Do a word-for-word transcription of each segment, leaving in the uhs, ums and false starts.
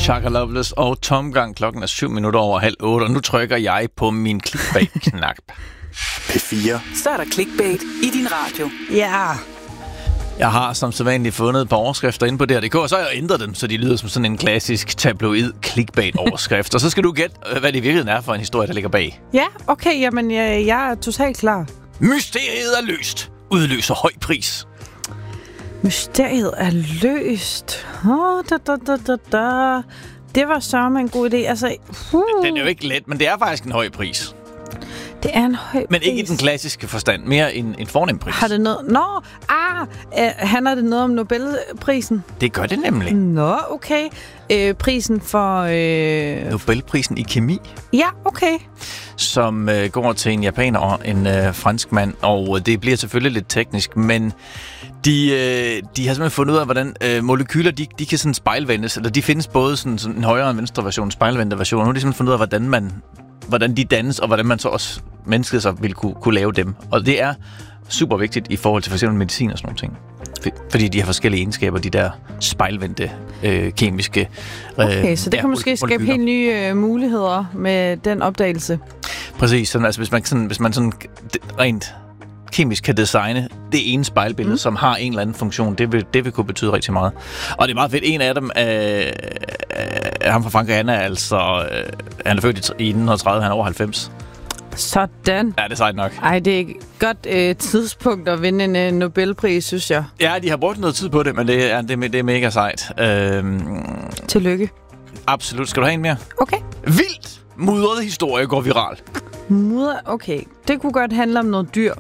Chaka Loveless og Tomgang. Klokken er syv minutter over halv otte, og nu trykker jeg på min clickbait-knap. P fire. Så er der clickbait i din radio. Ja. Jeg har som sædvanligt fundet et par overskrifter inde på D R punktum D K, og så har jeg ændret dem, så de lyder som sådan en klassisk tabloid clickbait-overskrift. Og så skal du gætte, hvad det i virkeligheden er for en historie, der ligger bag. Ja, okay, jamen jeg, jeg er totalt klar. Mysteriet er løst. Udløser høj pris. Mysteriet er løst. Oh, da, da, da, da, da. Det var så en god idé. Altså, uh. Den er jo ikke let, men det er faktisk en høj pris. Det er en høj Men pris. ikke i den klassiske forstand. Mere en, en fornem pris. Har det noget... Nå, ah, øh, handler det noget om Nobelprisen? Det gør det nemlig. Nå, okay. Øh, prisen for... Øh... Nobelprisen i kemi. Ja, okay. Som øh, går til en japaner og en øh, fransk mand. Og det bliver selvfølgelig lidt teknisk, men de, øh, de har simpelthen fundet ud af, hvordan øh, molekyler, de, de kan sådan spejlvendes. Eller de findes både sådan, sådan en højre og en venstre version, spejlvendte version. Nu har de simpelthen fundet ud af, hvordan man... hvordan de dannes, og hvordan man så også mennesket så vil kunne, kunne lave dem. Og det er super vigtigt i forhold til for eksempel medicin og sådan nogle ting. Fordi de har forskellige egenskaber, de der spejlvendte øh, kemiske øh, Okay, så det ja, kan måske skabe helt nye øh, muligheder med den opdagelse. Præcis, sådan, altså hvis man sådan, hvis man sådan rent kemisk kan designe det ene spejlbillede, mm. som har en eller anden funktion, det vil, det vil kunne betyde rigtig meget. Og det er meget fedt. En af dem, øh, øh, ham fra Frankrig, han er altså, øh, han er født i nitten tredive, han er over halvfems. Sådan. Ja, det er sejt nok. Ej, det er et godt øh, tidspunkt at vinde en øh, Nobelpris, synes jeg. Ja, de har brugt noget tid på det, men det er, det er, det er mega sejt. Øhm, Tillykke. Absolut. Skal du have en mere? Okay. Vildt mudret historie går viral. Mudder, okay. Det kunne godt handle om noget dyr.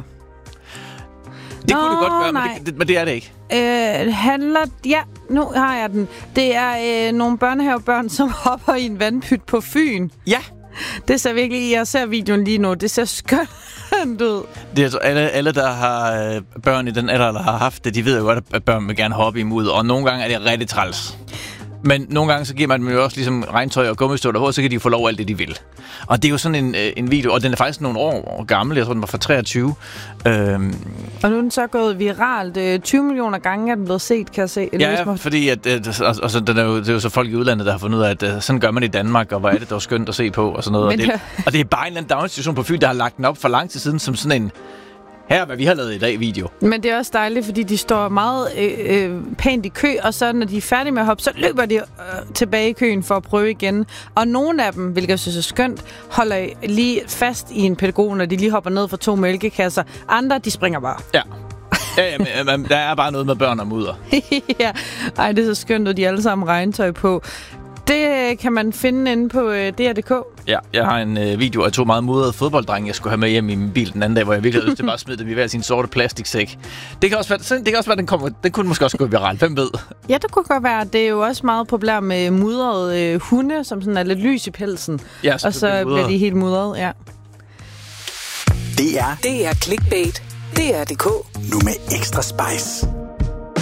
Det Nå, kunne det godt være, men det, det, men det er det ikke. Øh, handler... Ja, nu har jeg den. Det er øh, nogle børnehavebørn, som hopper i en vandpyt på Fyn. Ja. Det ser virkelig... Jeg ser videoen lige nu. Det ser skønt ud. Det er altså alle, alle, der har øh, børn i den alder, der har haft det, de ved jo godt, at børn vil gerne hoppe i mudder. Og nogle gange er det rigtig træls. Men nogle gange så giver man dem jo også ligesom regntøj og gummistøvler på, så kan de få lov alt det, de vil. Og det er jo sådan en, øh, en video, og den er faktisk nogle år gammel. Jeg tror, den var fra treogtyve. Øhm. Og nu er den så gået viralt. tyve millioner gange er den blevet set, kan jeg se. Ja, ja, fordi at, øh, og så, den er jo, det er jo så folk i udlandet, der har fundet ud af, at øh, sådan gør man i Danmark, og hvor er det dog skønt at se på, og sådan noget. Og det, og det er bare en eller anden daginstitution på Fyn, der har lagt den op for lang tid siden, som sådan en... Her, hvad vi har lavet i dag, video. Men det er også dejligt, fordi de står meget øh, øh, pænt i kø, og så når de er færdige med at hoppe, så løber de øh, tilbage i køen for at prøve igen. Og nogle af dem, hvilket jeg synes er skønt, holder lige fast i en pædagog, når de lige hopper ned fra to mælkekasser. Andre, de springer bare. Ja. Ja, ja, men der er bare noget med børn og mudder. Ja, ej, det er så skønt, at de alle sammen regntøj på. Det kan man finde inde på øh, D R punktum D K. Ja, jeg har en øh, video af to meget mudrede fodbolddrenge, jeg skulle have med hjem i min bil den anden dag, hvor jeg virkelig havde lyst til bare at smide dem i hver sin sorte plastiksæk. Det kan også være, det kan også være, den kommer, den kunne måske også gå viralt. Hvem ved? Ja, det kunne godt være. Det er jo også meget populært med mudrede øh, hunde, som sådan er lidt lys i pelsen. Ja, så og så bliver de helt mudrede, ja. Det er Det er clickbait. D R punktum D K. Nu med ekstra spice.